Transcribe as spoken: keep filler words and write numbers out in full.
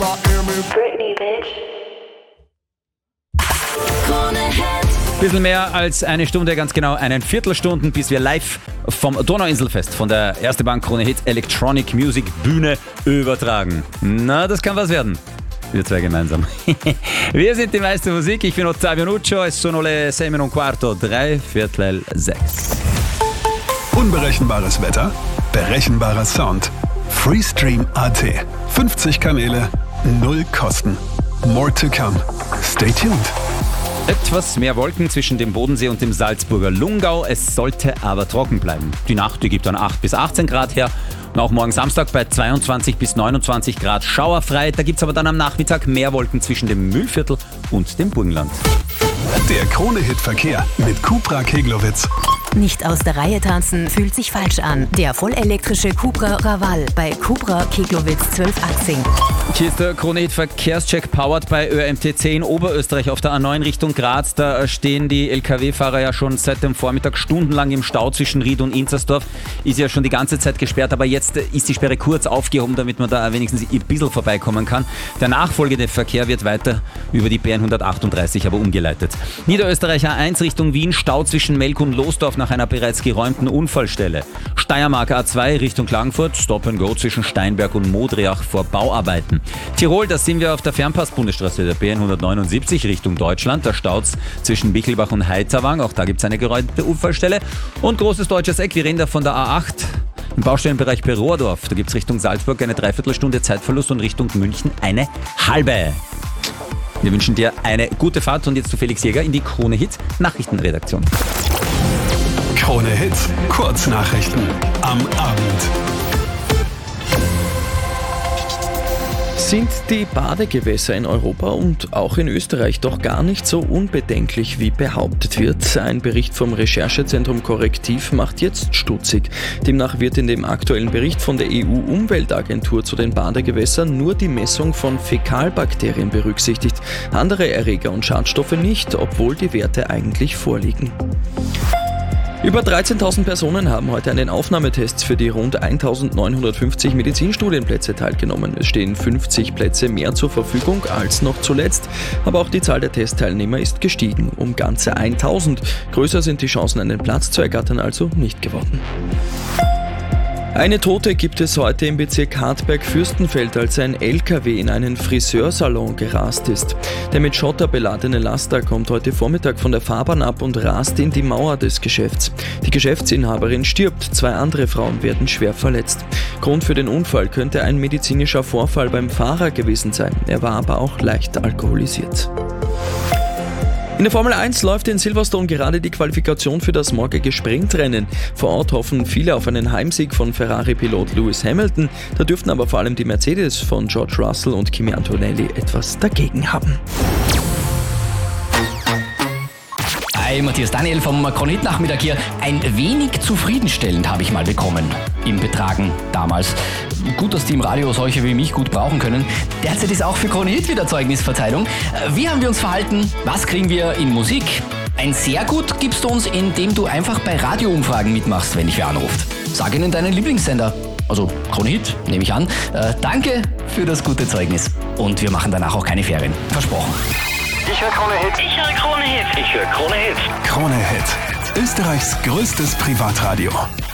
Britney, bitch. Bisschen mehr als eine Stunde, ganz genau einen Viertelstunden, bis wir live vom Donauinselfest von der Erste Bank Krone Hit Electronic Music Bühne übertragen. Na, das kann was werden. Wir zwei gemeinsam. Wir sind die meiste Musik. Ich bin Ottavio Nuccio. Es sono le sei meno un quarto, drei Viertel sechs. Unberechenbares Wetter, berechenbarer Sound. Freestream Punkt a t. fünfzig Kanäle, null Kosten. More to come. Stay tuned. Etwas mehr Wolken zwischen dem Bodensee und dem Salzburger Lungau. Es sollte aber trocken bleiben. Die Nacht, die gibt dann acht bis achtzehn Grad her. Und auch morgen Samstag bei zweiundzwanzig bis neunundzwanzig Grad schauerfrei. Da gibt es aber dann am Nachmittag mehr Wolken zwischen dem Mühlviertel und dem Burgenland. Der Krone-Hit-Verkehr mit Cupra Keglowitz. Nicht aus der Reihe tanzen fühlt sich falsch an. Der vollelektrische Cupra Raval bei Cupra Keglowitz zwölf Achtzing. Hier ist der Krone-Hit-Verkehrscheck powered bei Ö M T C in Oberösterreich auf der A neun Richtung Graz. Da stehen die L K W-Fahrer ja schon seit dem Vormittag stundenlang im Stau zwischen Ried und Inzersdorf. Ist ja schon die ganze Zeit gesperrt, aber jetzt ist die Sperre kurz aufgehoben, damit man da wenigstens ein bisschen vorbeikommen kann. Der nachfolgende Verkehr wird weiter über die B hundertachtunddreißig aber umgeleitet. Niederösterreich A eins Richtung Wien, Stau zwischen Melk und Losdorf nach einer bereits geräumten Unfallstelle. Steiermark A zwei Richtung Klagenfurt, Stop and Go zwischen Steinberg und Modriach vor Bauarbeiten. Tirol, da sind wir auf der Fernpass-Bundesstraße der B hundertneunundsiebzig Richtung Deutschland. Da staut's zwischen Bichelbach und Heizerwang, auch da gibt es eine geräumte Unfallstelle. Und großes deutsches Eck, wir reden da von der A acht. Im Baustellenbereich Berohrdorf, da gibt es Richtung Salzburg eine Dreiviertelstunde Zeitverlust und Richtung München eine halbe. Wir wünschen dir eine gute Fahrt und jetzt zu Felix Jäger in die Krone Hit Nachrichtenredaktion. Krone Hit, Kurznachrichten am Abend. Sind die Badegewässer in Europa und auch in Österreich doch gar nicht so unbedenklich, wie behauptet wird? Ein Bericht vom Recherchezentrum Korrektiv macht jetzt stutzig. Demnach wird in dem aktuellen Bericht von der E U-Umweltagentur zu den Badegewässern nur die Messung von Fäkalbakterien berücksichtigt. Andere Erreger und Schadstoffe nicht, obwohl die Werte eigentlich vorliegen. Über dreizehntausend Personen haben heute an den Aufnahmetests für die rund eintausendneunhundertfünfzig Medizinstudienplätze teilgenommen. Es stehen fünfzig Plätze mehr zur Verfügung als noch zuletzt. Aber auch die Zahl der Testteilnehmer ist gestiegen, um ganze tausend. Größer sind die Chancen, einen Platz zu ergattern, also nicht geworden. Eine Tote gibt es heute im Bezirk Hartberg-Fürstenfeld, als ein L K W in einen Friseursalon gerast ist. Der mit Schotter beladene Laster kommt heute Vormittag von der Fahrbahn ab und rast in die Mauer des Geschäfts. Die Geschäftsinhaberin stirbt, zwei andere Frauen werden schwer verletzt. Grund für den Unfall könnte ein medizinischer Vorfall beim Fahrer gewesen sein. Er war aber auch leicht alkoholisiert. In der Formel eins läuft in Silverstone gerade die Qualifikation für das morgige Sprintrennen. Vor Ort hoffen viele auf einen Heimsieg von Ferrari-Pilot Lewis Hamilton. Da dürften aber vor allem die Mercedes von George Russell und Kimi Antonelli etwas dagegen haben. Hi, Matthias Daniel vom Krone Hit Nachmittag hier. Ein wenig zufriedenstellend habe ich mal bekommen im Betragen damals. Gut, dass die im Radio solche wie mich gut brauchen können. Derzeit ist auch für Krone Hit wieder Zeugnisverteilung. Wie haben wir uns verhalten? Was kriegen wir in Musik? Ein sehr gut gibst du uns, indem du einfach bei Radioumfragen mitmachst, wenn dich wer anruft. Sag ihnen deinen Lieblingssender. Also Krone Hit, nehme ich an. Äh, danke für das gute Zeugnis. Und wir machen danach auch keine Ferien. Versprochen. Ich höre Krone Hit. Ich höre Krone Hit. Ich höre Krone Hit. Krone Hit, Österreichs größtes Privatradio.